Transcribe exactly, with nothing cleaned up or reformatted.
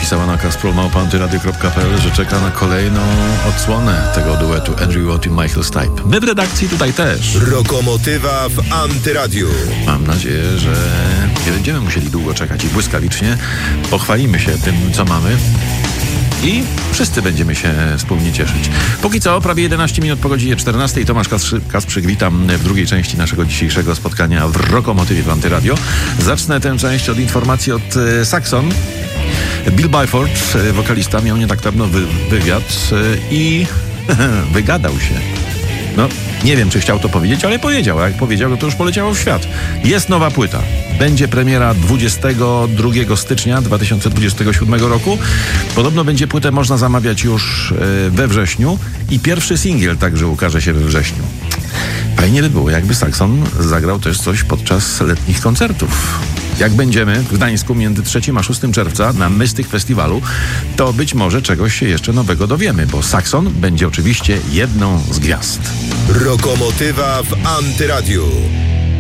napisała na kasprol małpa antyradio kropka p l, że czeka na kolejną odsłonę tego duetu Andrew Watt i Michael Stipe. My w redakcji tutaj też. Rokomotywa w Antyradiu. Mam nadzieję, że nie będziemy musieli długo czekać i błyskawicznie pochwalimy się tym, co mamy. I wszyscy będziemy się wspólnie cieszyć. Póki co, prawie jedenaście minut po godzinie czternastej. Tomasz Kasprzyk, witam w drugiej części naszego dzisiejszego spotkania w Rokomotywie w Antyradio. Zacznę tę część od informacji od e, Saxon. Bill Byford, e, wokalista, miał nie tak dawno wy, wywiad e, i wygadał się. No, nie wiem, czy chciał to powiedzieć, ale powiedział. A jak powiedział, no to już poleciało w świat. Jest nowa płyta. Będzie premiera dwudziestego drugiego stycznia dwa tysiące dwudziestego siódmego roku. Podobno będzie płytę można zamawiać już yy, we wrześniu i pierwszy singiel także ukaże się we wrześniu. Fajnie by było, jakby Saxon zagrał też coś podczas letnich koncertów. Jak będziemy w Gdańsku między trzeciego a szóstego czerwca na Mystic Festiwalu, to być może czegoś się jeszcze nowego dowiemy, bo Saxon będzie oczywiście jedną z gwiazd. Rokomotywa w Antyradiu.